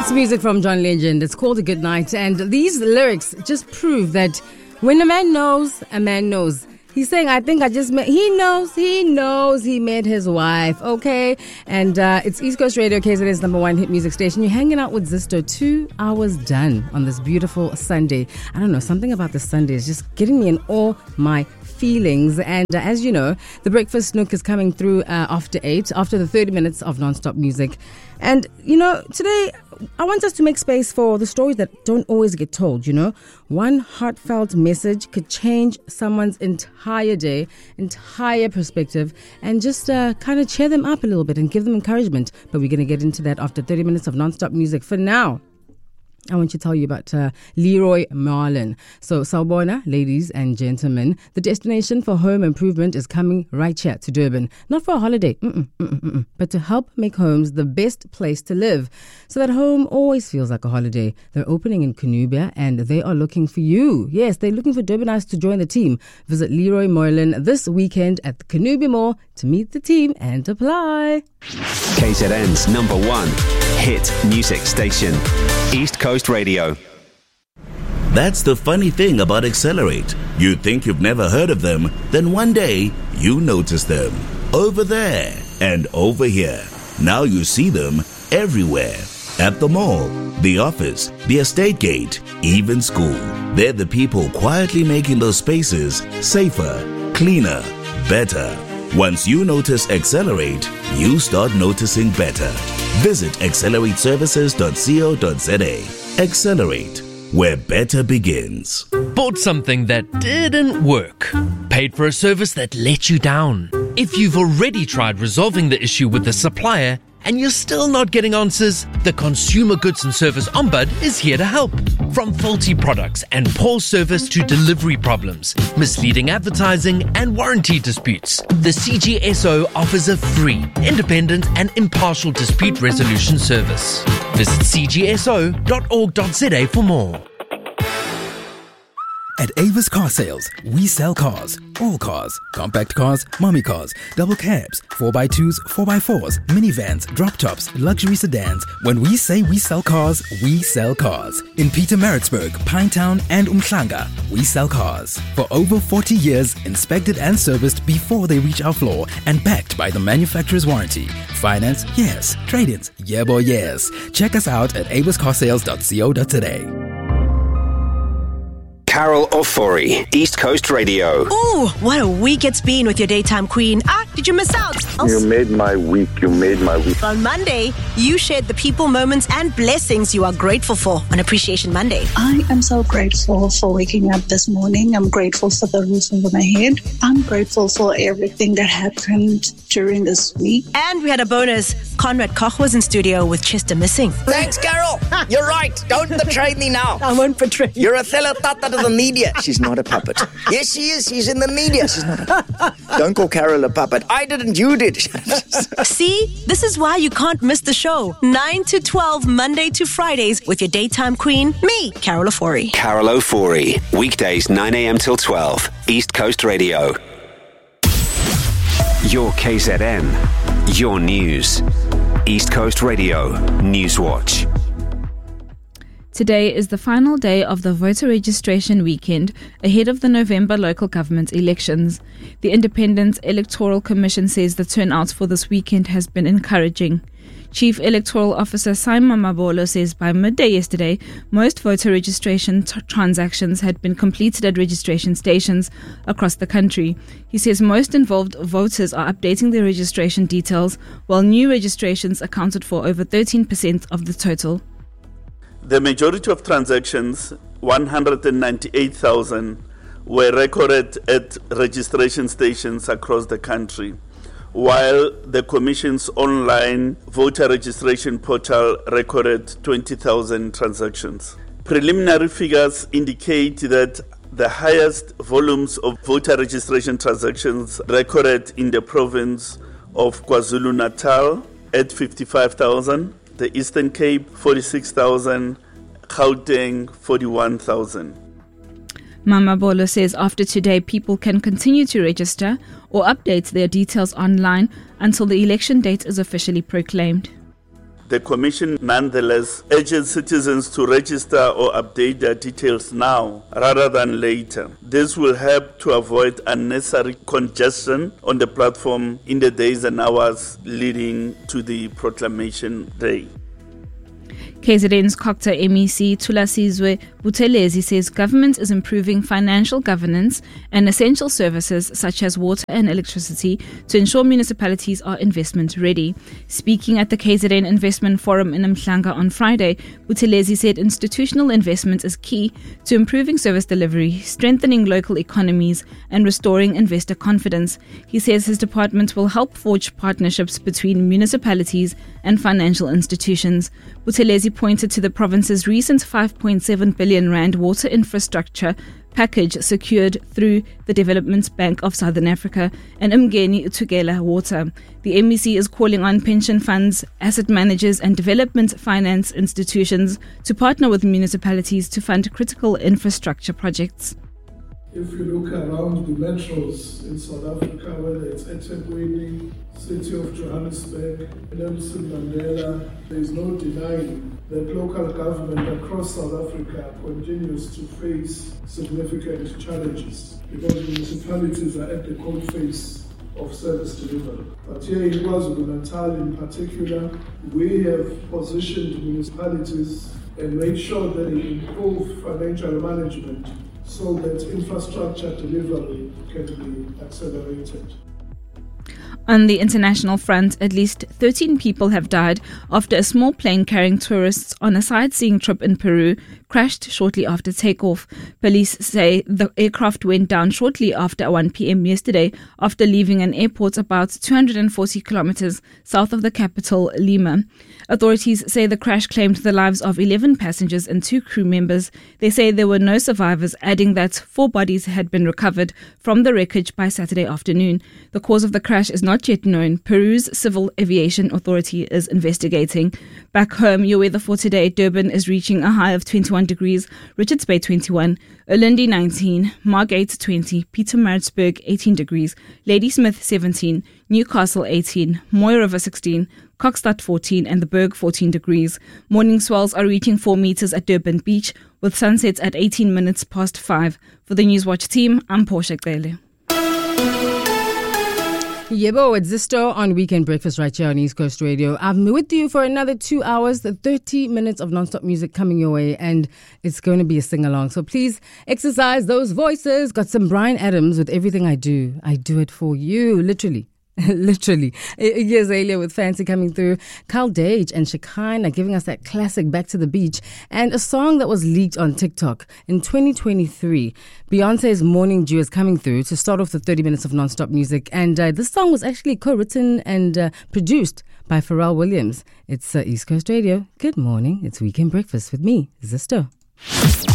That's music from John Legend. It's called A Good Night. And these lyrics just prove that when a man knows, a man knows. He's saying, I think I just met, he knows he met his wife, okay? And it's East Coast Radio, KZN's number one hit music station. You're hanging out with Zisto, 2 hours done on this beautiful Sunday. I don't know, something about this Sunday is just getting me in all my feelings. And as you know, the Breakfast Nook is coming through after 8, after the 30 minutes of non-stop music. And, you know, today I want us to make space for the stories that don't always get told, you know. One heartfelt message could change someone's entire day, entire perspective, and just kind of cheer them up a little bit and give them encouragement. But we're going to get into that after 30 minutes of non-stop music. For now, I want to tell you about Leroy Merlin. So, Sawubona, ladies and gentlemen, the destination for home improvement is coming right here to Durban. Not for a holiday, but to help make homes the best place to live, so that home always feels like a holiday. They're opening in Kunubia, and they are looking for you. Yes, they're looking for Durbanites to join the team. Visit Leroy Merlin this weekend at the Kunubia Mall to meet the team and apply. KZN's number one hit music station, East Coast Radio. That's the funny thing about Accelerate. You think you've never heard of them, then one day you notice them. Over there and over here. Now you see them everywhere. At the mall, the office, the estate gate, even school. They're the people quietly making those spaces safer, cleaner, better. Once you notice Accelerate, you start noticing better. Visit accelerateservices.co.za. Accelerate, where better begins. Bought something that didn't work. Paid for a service that let you down. If you've already tried resolving the issue with the supplier and you're still not getting answers, the Consumer Goods and Service Ombud is here to help. From faulty products and poor service to delivery problems, misleading advertising and warranty disputes, the CGSO offers a free, independent and impartial dispute resolution service. Visit cgso.org.za for more. At Avis Car Sales, we sell cars. All cars. Compact cars, mommy cars, double cabs, 4x2s, 4x4s, minivans, drop tops, luxury sedans. When we say we sell cars, we sell cars. In Pietermaritzburg, Pinetown and Umhlanga, we sell cars. For over 40 years, inspected and serviced before they reach our floor and backed by the manufacturer's warranty. Finance? Yes. Trade-ins? Yeah boy, yes. Check us out at aviscarsales.co.za. Carol Ofori, East Coast Radio. Ooh, what a week it's been with your daytime queen. Did you miss out? You made my week. On Monday, you shared the people, moments, and blessings you are grateful for on Appreciation Monday. I am so grateful for waking up this morning. I'm grateful for the roof over my head. I'm grateful for everything that happened during this week. And we had a bonus. Conrad Koch was in studio with Chester missing. Thanks, Carol. You're right. Don't betray me now. I won't betray you. You're a fellow tata to the media. She's not a puppet. Yes, she is. She's in the media. She's not a... Don't call Carol a puppet. I didn't. You did. See? This is why you can't miss the show. 9 to 12, Monday to Fridays with your daytime queen, me, Carol Ofori. Carol Ofori, weekdays 9 a.m. till 12, East Coast Radio. Your KZN, your news. East Coast Radio, Newswatch. Today is the final day of the voter registration weekend ahead of the November local government elections. The Independent Electoral Commission says the turnout for this weekend has been encouraging. Chief Electoral Officer Simon Mabolo says by midday yesterday, most voter registration transactions had been completed at registration stations across the country. He says most involved voters are updating their registration details, while new registrations accounted for over 13% of the total. The majority of transactions, 198,000, were recorded at registration stations across the country, while the Commission's online voter registration portal recorded 20,000 transactions. Preliminary figures indicate that the highest volumes of voter registration transactions recorded in the province of KwaZulu-Natal at 55,000, the Eastern Cape 46,000, Gauteng 41,000. Mamabolo says after today, people can continue to register or update their details online until the election date is officially proclaimed. The Commission nonetheless urges citizens to register or update their details now rather than later. This will help to avoid unnecessary congestion on the platform in the days and hours leading to the proclamation day. KZN's COGTA MEC Thulasizwe Buthelezi says government is improving financial governance and essential services such as water and electricity to ensure municipalities are investment ready. Speaking at the KZN Investment Forum in Mhlanga on Friday, Buthelezi said institutional investment is key to improving service delivery, strengthening local economies and restoring investor confidence. He says his department will help forge partnerships between municipalities and financial institutions. Buthelezi pointed to the province's recent 5.7 billion rand water infrastructure package secured through the Development Bank of Southern Africa and Umgeni Utugela Water. The MEC is calling on pension funds, asset managers and development finance institutions to partner with municipalities to fund critical infrastructure projects. If you look around the metros in South Africa, whether it's eThekwini, City of Johannesburg, Nelson Mandela, there is no denying that local government across South Africa continues to face significant challenges because municipalities are at the cold face of service delivery. But here in KwaZulu-Natal in particular, we have positioned municipalities and made sure that they improve financial management so that infrastructure delivery can be accelerated. On the international front, at least 13 people have died after a small plane carrying tourists on a sightseeing trip in Peru crashed shortly after takeoff. Police say the aircraft went down shortly after 1 p.m. yesterday after leaving an airport about 240 kilometers south of the capital, Lima. Authorities say the crash claimed the lives of 11 passengers and 2 crew members. They say there were no survivors, adding that 4 bodies had been recovered from the wreckage by Saturday afternoon. The cause of the crash is not yet known. Peru's Civil Aviation Authority is investigating. Back home, your weather for today: Durban is reaching a high of 21 degrees, Richards Bay 21, Ulindi 19, Margate 20, Pietermaritzburg 18 degrees, Ladysmith 17, Newcastle 18, Mooi River 16, Kokstad 14 and the Berg 14 degrees. Morning swells are reaching 4 meters at Durban Beach with sunsets at 18 minutes past 5. For the Newswatch team, I'm Portia Gele. Yebo, it's Zisto on Weekend Breakfast right here on East Coast Radio. I'm with you for another 2 hours, 30 minutes of non-stop music coming your way, and it's going to be a sing-along. So please exercise those voices. Got some Bryan Adams with Everything I Do. I do it for you, literally. Literally. Years earlier with Fancy coming through. Carl Dage and Shekinah giving us that classic Back to the Beach, and a song that was leaked on TikTok in 2023. Beyonce's Morning Dew is coming through to start off the 30 minutes of non-stop music, and this song was actually co-written and produced by Pharrell Williams. It's East Coast Radio. Good morning. It's Weekend Breakfast with me, Zisto.